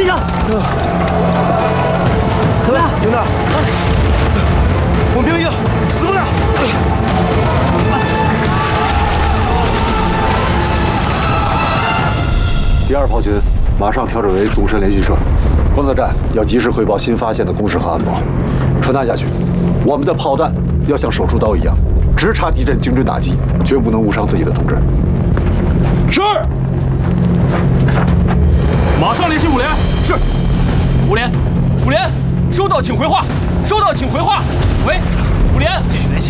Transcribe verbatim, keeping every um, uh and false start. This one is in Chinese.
上！怎么样， 领导？我们兵营死不了。第二炮群马上调整为纵深连续射，观测站要及时汇报新发现的工事和暗堡，传达下去。我们的炮弹要像手术刀一样，直插敌阵，精准打击，绝不能误伤自己的同志。 是。马上联系五连。是。五连，五连，收到，请回话。收到，请回话。喂，五连，继续联系。